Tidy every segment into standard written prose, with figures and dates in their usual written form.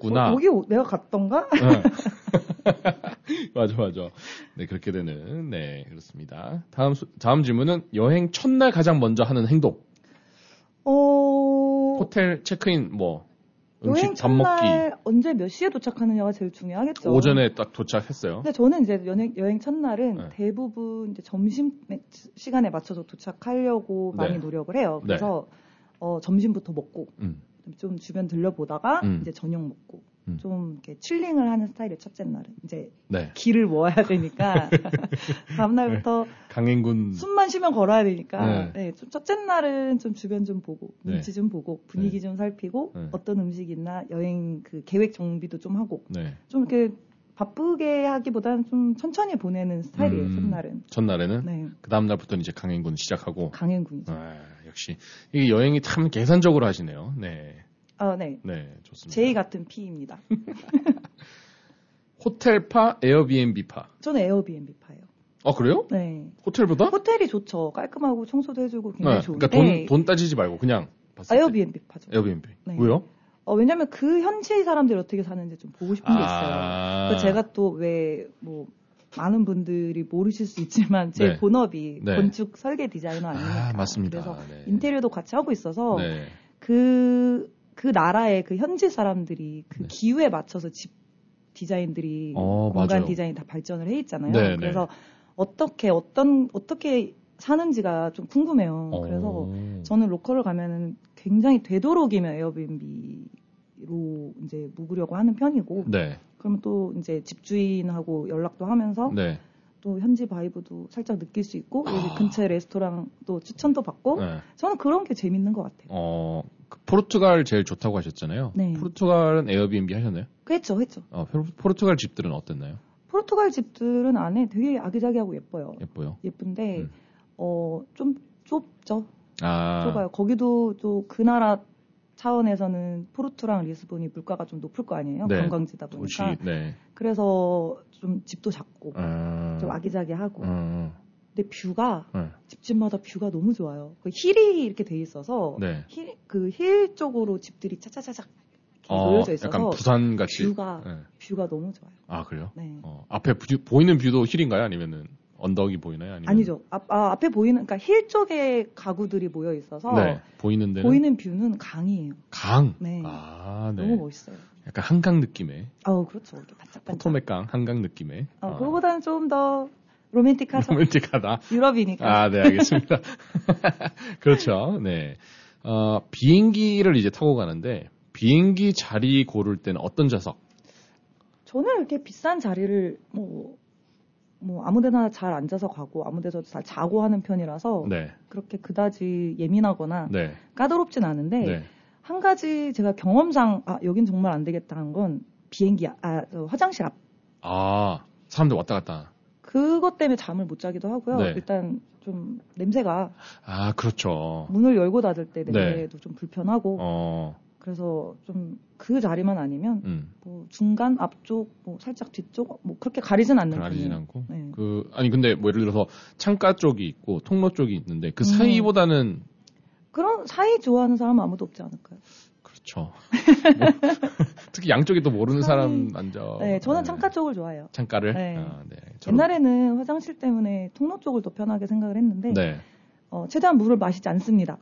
오셨구나. 여기 내가 갔던가? 네. 맞아. 네, 그렇게 되는, 네, 그렇습니다. 다음 질문은 여행 첫날 가장 먼저 하는 행동. 호텔 체크인, 음식, 여행 밥 먹기. 첫날 언제 몇 시에 도착하느냐가 제일 중요하겠죠. 오전에 딱 도착했어요. 근데 저는 이제 여행 첫날은 네. 대부분 이제 점심 시간에 맞춰서 도착하려고 네. 많이 노력을 해요. 그래서 점심부터 먹고 좀 주변 들려보다가 이제 저녁 먹고 좀 이렇게 칠링을 하는 스타일의 첫째 날은 이제 길을 모아야 되니까 다음 날부터 강행군 숨만 쉬면 걸어야 되니까 좀 첫째 날은 좀 주변 좀 보고 눈치 좀 보고 분위기 좀 살피고 어떤 음식이 있나 여행 그 계획 정비도 좀 하고 좀 이렇게 바쁘게 하기보다는 좀 천천히 보내는 스타일이에요. 첫날에는 네. 그 다음 날부터 이제 강행군 시작하고 강행군이죠. 역시 이게 여행이 참 계산적으로 하시네요. 네. 네. 네, 좋습니다. 제이 같은 P입니다. 호텔파, 에어비앤비파. 저는 에어비앤비파예요. 그래요? 네. 호텔보다? 호텔이 좋죠. 깔끔하고 청소도 해주고 굉장히 좋은데. 그러니까 돈 따지지 말고 그냥 봤을 때. 에어비앤비파죠. 에어비앤비. 네. 왜요? 왜냐면 그 현지 사람들이 어떻게 사는지 좀 보고 싶은 게 있어요. 그래서 제가 또 많은 분들이 모르실 수 있지만 제 본업이 건축 설계 디자이너 아닙니까? 맞습니다. 그래서 인테리어도 같이 하고 있어서 그 나라의 그 현지 사람들이 그 기후에 맞춰서 집 디자인들이 공간 맞아요. 디자인 다 발전을 해 있잖아요. 그래서 어떻게 사는지가 좀 궁금해요. 그래서 저는 로컬을 가면은 굉장히 되도록이면 에어비앤비로 이제 묵으려고 하는 편이고, 그러면 또 이제 집주인하고 연락도 하면서 또 현지 바이브도 살짝 느낄 수 있고 여기 근처에 레스토랑도 추천도 받고 저는 그런 게 재밌는 것 같아요. 포르투갈 제일 좋다고 하셨잖아요. 네. 포르투갈은 에어비앤비 하셨나요? 했죠. 포르투갈 집들은 어땠나요? 포르투갈 집들은 안에 되게 아기자기하고 예뻐요. 예쁜데 좀 좁죠. 좁아요. 거기도 또 그 나라 차원에서는 포르투랑 리스본이 물가가 좀 높을 거 아니에요. 관광지다 보니까. 그래서 좀 집도 작고 좀 아기자기하고. 근데 뷰가 집집마다 뷰가 너무 좋아요. 그 힐이 이렇게 돼 있어서 힐 쪽으로 집들이 차차차작 놓여져 있어서 약간 부산 같이 뷰가 너무 좋아요. 그래요? 네. 앞에 보이는 뷰도 힐인가요? 아니면은 언덕이 보이나요? 아니죠. 앞에 보이는 그러니까 힐 쪽에 가구들이 모여 있어서 보이는 뷰는 강이에요. 강. 네. 네. 너무 멋있어요. 약간 한강 느낌의. 그렇죠. 이렇게 반짝반짝. 포토맥강 한강 느낌의. 그거보다는 좀 더 로맨틱하죠. 로맨틱하다. 유럽이니까. 네, 알겠습니다. 그렇죠. 네. 비행기를 이제 타고 가는데 비행기 자리 고를 때는 어떤 좌석? 저는 이렇게 비싼 자리를 아무데나 잘 앉아서 가고 아무데서 잘 자고 하는 편이라서 그렇게 그다지 예민하거나 까다롭진 않은데 한 가지 제가 경험상 여긴 정말 안 되겠다 한 건 비행기 화장실 앞. 사람들 왔다 갔다. 그것 때문에 잠을 못 자기도 하고요. 일단 좀 냄새가. 그렇죠. 문을 열고 닫을 때 냄새도 좀 불편하고. 그래서 좀 그 자리만 아니면 중간 앞쪽 살짝 뒤쪽 그렇게 가리진 않는 편이에요. 가리진 않고. 근데 예를 들어서 창가 쪽이 있고 통로 쪽이 있는데 그 사이보다는 그런 사이 좋아하는 사람은 아무도 없지 않을까요? 그렇죠. 특히 양쪽에 또 모르는 사람 앉아. 네, 저는 창가 쪽을 좋아해요. 창가를? 네. 옛날에는 화장실 때문에 통로 쪽을 더 편하게 생각을 했는데 최대한 물을 마시지 않습니다.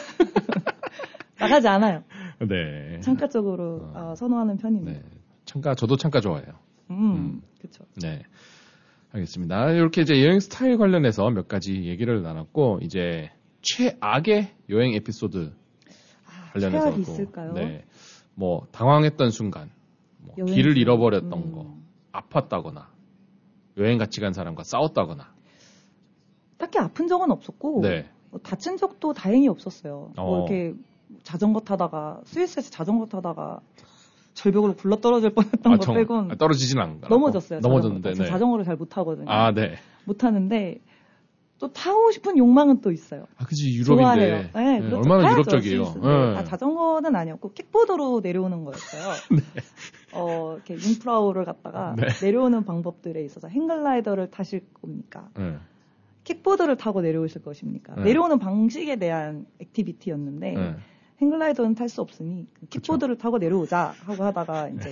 나가지 않아요. 창가 쪽으로 선호하는 편입니다. 저도 창가 좋아해요. 그렇죠. 네. 알겠습니다. 이렇게 이제 여행 스타일 관련해서 몇 가지 얘기를 나눴고 이제 최악의 여행 에피소드 관련해서 최악이 있을까요? 당황했던 순간, 길을 잃어버렸던 거, 아팠다거나, 여행 같이 간 사람과 싸웠다거나. 딱히 아픈 적은 없었고 다친 적도 다행히 없었어요. 이렇게 자전거 타다가 스위스에서 자전거 타다가 절벽으로 굴러 떨어질 뻔했던 거 빼곤 떨어지진 않고 넘어졌어요. 넘어졌는데 자전거를 잘 못 타거든요. 못 타는데 또 타고 싶은 욕망은 또 있어요. 그치 유럽인데 그렇죠. 얼마나 유럽적이에요. 자전거는 아니었고 킥보드로 내려오는 거였어요. 이렇게 융프라우를 갔다가 내려오는 방법들에 있어서 행글라이더를 타실 겁니까? 킥보드를 타고 내려오실 것입니까? 내려오는 방식에 대한 액티비티였는데 행글라이더는 탈 수 없으니 킥보드를 타고 내려오자 하고 하다가 이제